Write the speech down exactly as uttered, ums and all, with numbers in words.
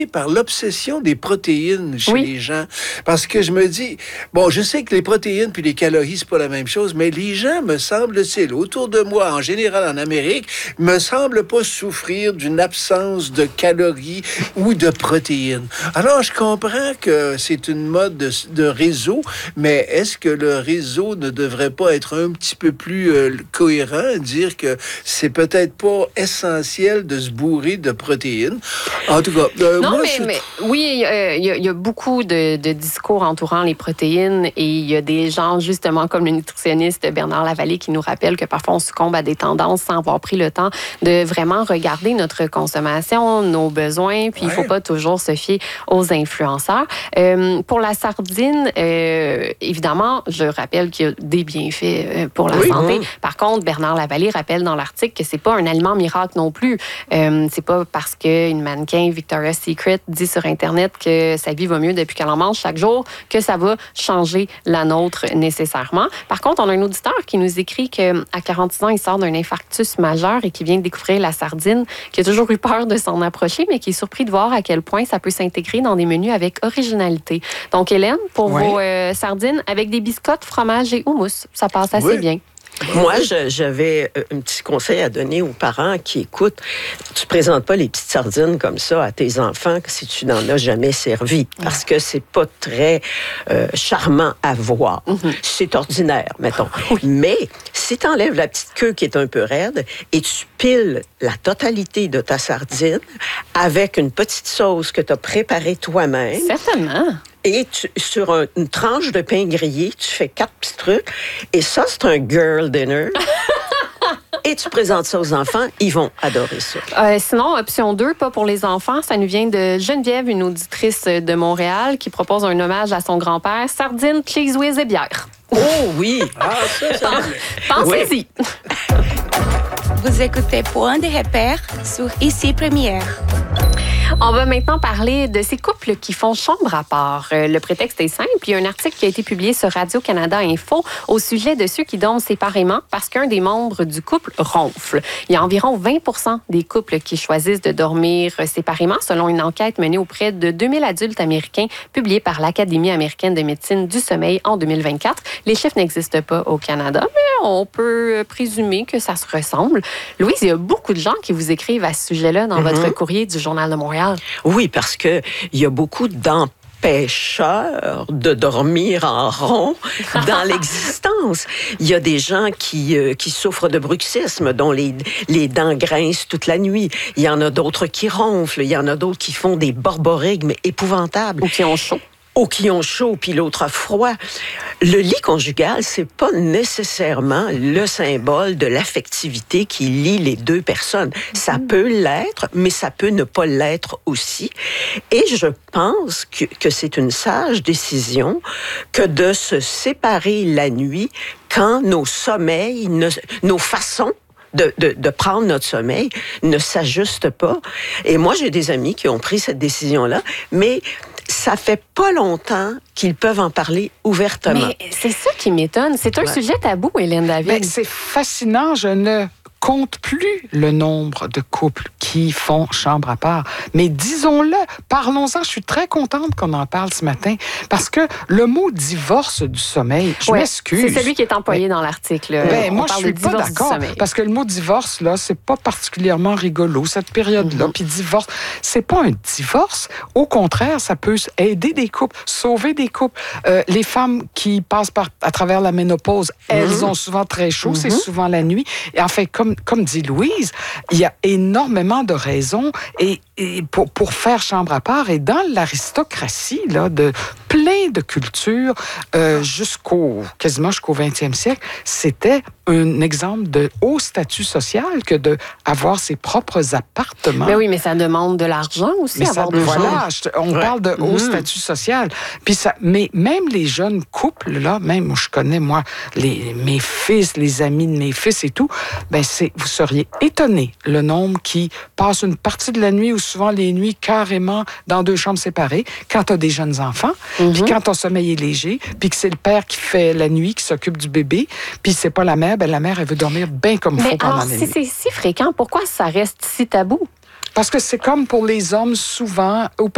par l'obsession des protéines chez Oui. les gens. Parce que je me dis, bon, je sais que les protéines puis les calories, c'est pas la même chose, mais les gens, me semble-t-il, autour de moi, en général en Amérique, me semblent pas souffrir d'une absence de calories ou de protéines. Alors, je comprends que c'est une mode de, de réseau, mais est-ce que le réseau ne devrait pas être un petit peu plus euh, cohérent, dire que c'est peut-être pas essentiel de se bourrer de protéines? En tout cas, euh, Non, moi, mais, je... mais oui, euh, il y, a- il y a beaucoup de, de discours entourant les protéines et il y a des gens, justement, comme le nutritionniste Bernard Lavallée, qui nous rappelle que parfois on succombe à des tendances sans avoir pris le temps de vraiment regarder notre consommation, nos besoins, puis il Ouais. faut pas toujours se fier aux influenceurs. Euh, pour la sardine, euh, évidemment, je rappelle qu'il y a des bienfaits euh, pour la Oui. santé. Mmh. Par contre, Bernard Lavallée rappelle dans l'article que c'est pas un aliment miracle non plus. Euh, c'est pas parce qu'une mannequin Victoria's Secret dit sur Internet que sa vie va mieux depuis qu'elle en mange chaque jour que ça va changer la nôtre nécessairement. Par contre, on a un auditeur qui nous écrit qu'à quarante-six ans, il sort d'un infarctus majeur et qui vient de découvrir la sardine, qui a toujours eu peur de s'en approcher, mais qui est surpris de voir à quel point ça peut s'intégrer dans des menus avec originalité. Donc, Hélène, pour Oui. vos euh, sardines, avec des biscottes, fromage et houmous, ça passe assez Oui. bien. Moi, je- j'avais un petit conseil à donner aux parents qui écoutent. Tu présentes pas les petites sardines comme ça à tes enfants si tu n'en as jamais servi, parce que c'est pas très euh, charmant à voir. Mm-hmm. C'est ordinaire, mettons. Mais si tu enlèves la petite queue qui est un peu raide et tu piles la totalité de ta sardine avec une petite sauce que tu as préparée toi-même, Certainement. et tu- sur un- une tranche de pain grillé, tu fais quatre petits trucs. Et ça, c'est un girl dinner. Et tu présentes ça aux enfants, ils vont adorer ça. Euh, sinon, option deux, pas pour les enfants, ça nous vient de Geneviève, une auditrice de Montréal, qui propose un hommage à son grand-père, sardines, cheese whiz et bière. Oh oui! Ah, ça, ça me plaît. Pensez-y. Vous écoutez Point de repère sur Ici Première. On va maintenant parler de ces couples qui font chambre à part. Euh, le prétexte est simple. Il y a un article qui a été publié sur Radio-Canada Info au sujet de ceux qui dorment séparément parce qu'un des membres du couple ronfle. Il y a environ vingt pour cent des couples qui choisissent de dormir séparément, selon une enquête menée auprès de deux mille adultes américains publiée par l'Académie américaine de médecine du sommeil en deux mille vingt-quatre. Les chiffres n'existent pas au Canada, mais on peut présumer que ça se ressemble. Louise, il y a beaucoup de gens qui vous écrivent à ce sujet-là dans Mm-hmm. votre courrier du Journal de Montréal. Oui, parce que il y a beaucoup d'empêcheurs de dormir en rond dans l'existence. Il y a des gens qui, euh, qui souffrent de bruxisme, dont les, les dents grincent toute la nuit. Il y en a d'autres qui ronflent. Il y en a d'autres qui font des borborigmes épouvantables. Ou qui ont chaud. Ou qui ont chaud, puis l'autre a froid. Le lit conjugal, c'est pas nécessairement le symbole de l'affectivité qui lie les deux personnes. Ça peut l'être, mais ça peut ne pas l'être aussi. Et je pense que, que c'est une sage décision que de se séparer la nuit quand nos sommeils, ne- nos façons De, de, de prendre notre sommeil ne s'ajuste pas. Et moi, j'ai des amis qui ont pris cette décision-là, mais ça fait pas longtemps qu'ils peuvent en parler ouvertement. Mais c'est ça qui m'étonne. C'est un Ouais. sujet tabou, Hélène David. Ben, c'est fascinant. Je ne compte plus le nombre de couples qui font chambre à part. Mais disons-le, parlons-en. Je suis très contente qu'on en parle ce matin parce que le mot divorce du sommeil, je Ouais, m'excuse. C'est celui qui est employé dans l'article. Ben, On moi, je parle suis de pas divorce du d'accord sommeil. parce que le mot divorce, là, c'est pas particulièrement rigolo, cette période-là. Mm-hmm. Puis divorce, c'est pas un divorce. Au contraire, ça peut aider des couples, sauver des couples. Euh, les femmes qui passent par, à travers la ménopause, elles Mm-hmm. ont souvent très chaud, c'est souvent la nuit. Et en fait, comme, comme dit Louise, il y a énormément de raisons et, et pour, pour faire chambre à part. Et dans l'aristocratie, là, de plein de cultures, euh, jusqu'au, quasiment jusqu'au vingtième siècle, c'était un exemple de haut statut social que d'avoir ses propres appartements. Ben oui, mais ça demande de l'argent aussi, Mais ça, avoir de voilà, je te- on Ouais. parle de haut Mmh. statut social. Puis ça, mais même les jeunes couples, là, même je connais, moi, les, mes fils, les amis de mes fils et tout, ben c'est, vous seriez étonnés le nombre qui passent une partie de la nuit ou souvent les nuits carrément dans deux chambres séparées quand tu as des jeunes enfants, puis quand ton sommeil est léger, puis que c'est le père qui fait la nuit, qui s'occupe du bébé, puis c'est pas la mère, ben la mère, elle veut dormir bien comme il Mais faut pendant alors, la si nuit. c'est si fréquent, pourquoi ça reste si tabou? Parce que c'est comme pour les hommes souvent, ou